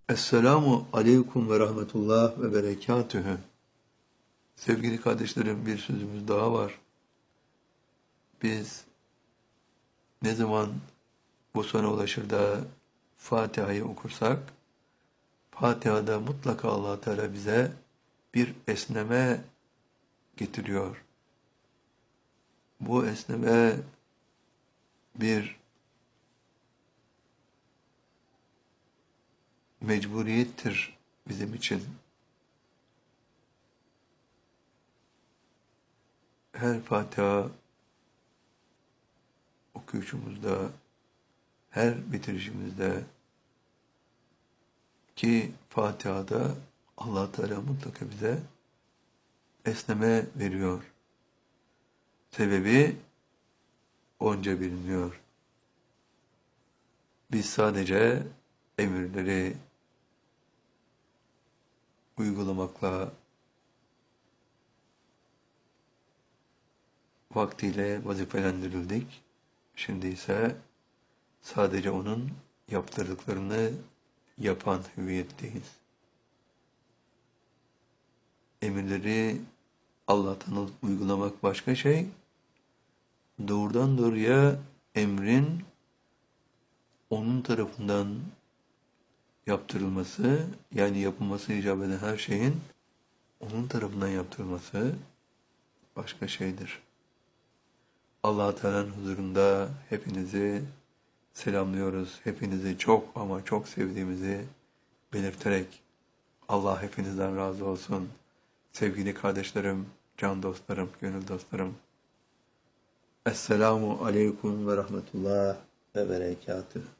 Esselamu aleyküm ve rahmetullah ve berekatühü. Sevgili kardeşlerim, bir sözümüz daha var. Biz ne zaman bu sona ulaşır da Fatiha'yı okursak, Fatiha'da mutlaka Allah Teala bize bir esneme getiriyor. Bu esneme bir mecburiyettir bizim için. Her Fatiha okuyuşumuzda, her bitirişimizde ki Fatiha'da Allah Teala mutlaka bize esneme veriyor. Sebebi onca biliniyor. Biz sadece emirleri uygulamakla vaktiyle vazifelendirildik. Şimdi ise sadece onun yaptırdıklarını yapan hüviyetteyiz. Emirleri Allah'tan uygulamak başka şey, doğrudan doğruya emrin onun tarafından yaptırılması, yani yapılması icap eden her şeyin onun tarafından yaptırılması başka şeydir. Allah Teala'nın huzurunda hepinizi selamlıyoruz. Hepinizi çok ama çok sevdiğimizi belirterek Allah hepinizden razı olsun. Sevgili kardeşlerim, can dostlarım, gönül dostlarım. Esselamu aleyküm ve rahmetullah ve berekatühü.